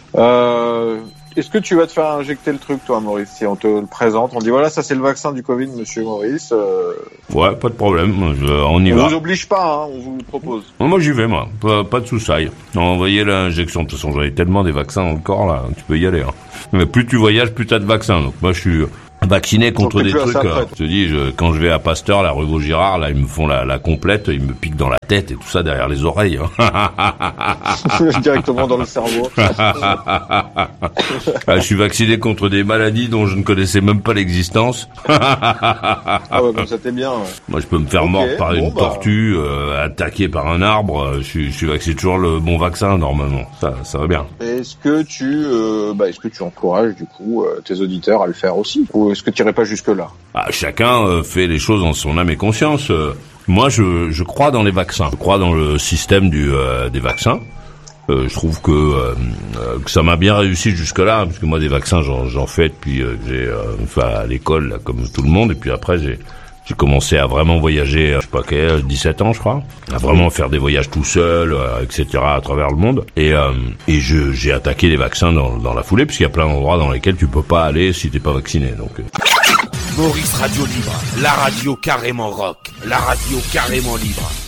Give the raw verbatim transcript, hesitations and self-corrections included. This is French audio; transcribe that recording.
Euh, est-ce que tu vas te faire injecter le truc, toi, Maurice? Si on te le présente, on dit voilà, ça c'est le vaccin du Covid, monsieur Maurice. Euh... Ouais, pas de problème, je, on y on va. On vous oblige pas, hein, on vous propose. Moi j'y vais, moi, pas, pas de soucis. Envoyez l'injection, de toute façon j'en ai tellement des vaccins dans le corps, là, tu peux y aller. Hein. Mais plus tu voyages, plus t'as de vaccins, donc moi je suis... vacciné contre des trucs, euh, je te dis, je, quand je vais à Pasteur, la rue Vaugirard, là, ils me font la, la complète, ils me piquent dans la tête et tout ça derrière les oreilles. Directement dans le cerveau. Ah, je suis vacciné contre des maladies dont je ne connaissais même pas l'existence. Ah ouais, comme ça t'es bien. Ouais. Moi, je peux me faire okay, mordre par bon, une bah... tortue, euh, attaqué par un arbre. Je suis, je suis vacciné toujours le bon vaccin normalement. Ça, ça va bien. Est-ce que tu, euh, bah, est-ce que tu encourages du coup euh, tes auditeurs à le faire aussi? Ou est-ce que tu irais pas jusque là? Ah, chacun euh, fait les choses en son âme et conscience. Euh, moi, je, je crois dans les vaccins. Je crois dans le système du, euh, des vaccins. Euh, je trouve que, euh, que ça m'a bien réussi jusque-là, parce que moi, des vaccins, j'en, j'en fais depuis euh, que j'ai, euh, enfin, à l'école, là, comme tout le monde, et puis après, j'ai, j'ai commencé à vraiment voyager, je sais pas quel, dix-sept ans, je crois, à vraiment faire des voyages tout seul, euh, et cetera, à travers le monde. Et, euh, et je, j'ai attaqué les vaccins dans, dans la foulée, puisqu'il y a plein d'endroits dans lesquels tu peux pas aller si t'es pas vacciné. Donc. Euh. Maurice Radio Libre, la radio carrément rock, la radio carrément libre.